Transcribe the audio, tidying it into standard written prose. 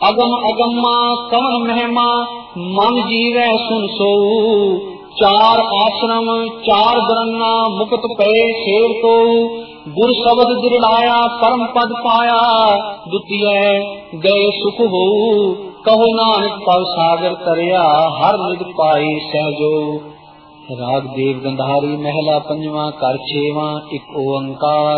अगम अगम्मा कवन महिमा मन जीवै सुन सोऊ। चार आश्रम चार बरन्ना मुक्त पे सेव तो। गुर शब्द दृढ़ाया परम पद पाया द्वितीय गए सुख हो। कहो नानक पव सागर तरिया हर निध पाई सहजो। राग देव गंधारी महला पंजवा कर छेवा एक ओंकार।